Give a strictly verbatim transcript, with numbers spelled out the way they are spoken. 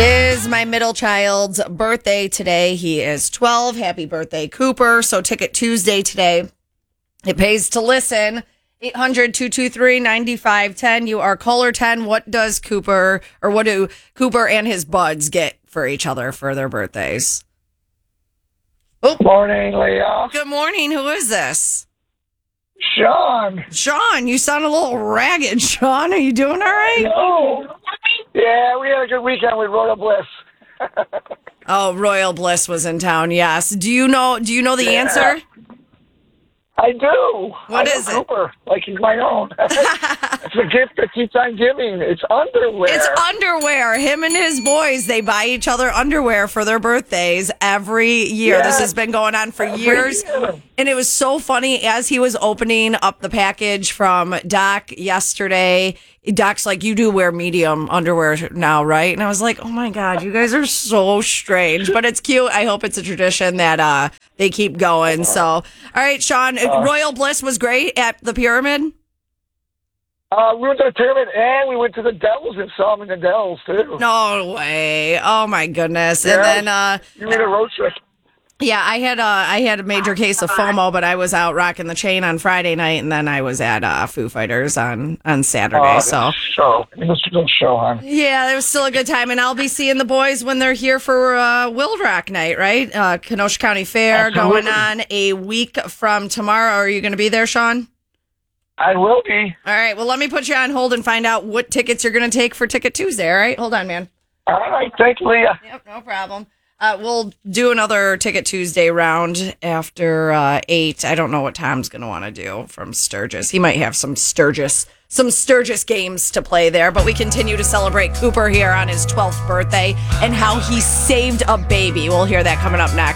is my middle child's birthday today. He is twelve. Happy birthday, Cooper. So Ticket Tuesday today. It pays to listen. eight hundred, two two three, nine five one zero. You are caller ten. What does Cooper, or what do Cooper and his buds get for each other for their birthdays? Oh. Morning, Leah. Good morning. Who is this? Sean. Sean, you sound a little ragged. Sean, are you doing all right? No. Yeah, we had a good weekend with Royal Bliss. Oh, Royal Bliss was in town. Yes. Do you know? Do you know the Yeah. answer? I do. What I is know it? Cooper, like he's my own. It's a gift that keeps on giving. It's underwear. It's underwear. Him and his boys, they buy each other underwear for their birthdays every year. Yeah. This has been going on for Every years. year. And it was so funny as he was opening up the package from Doc yesterday. Doc's like, you do wear medium underwear now, right? And I was like, oh my God, you guys are so strange. But it's cute. I hope it's a tradition that uh, they keep going. So, all right, Sean, Uh, Royal Bliss was great at the Pyramid. Uh, we went to the pyramid and we went to the Dells and saw him in the Dells, too. No way. Oh my goodness. Yeah. And then uh You made a road trip. yeah, I had a I had a major case of FOMO, but I was out rocking the chain on Friday night, and then I was at uh, Foo Fighters on on Saturday. Oh, so show. It was a good show, hon. yeah, it was still a good time, and I'll be seeing the boys when they're here for uh, Wild Rock Night, right? Uh, Kenosha County Fair Absolutely. going on a week from tomorrow. Are you going to be there, Sean? I will be. All right. Well, let me put you on hold and find out what tickets you're going to take for Ticket Tuesday. All right, hold on, man. All right. Thank you, Leah. Yep, no problem. Uh, we'll do another Ticket Tuesday round after uh, eight. I don't know what Tom's going to want to do from Sturgis. He might have some Sturgis, some Sturgis games to play there. But we continue to celebrate Cooper here on his twelfth birthday and how he saved a baby. We'll hear that coming up next.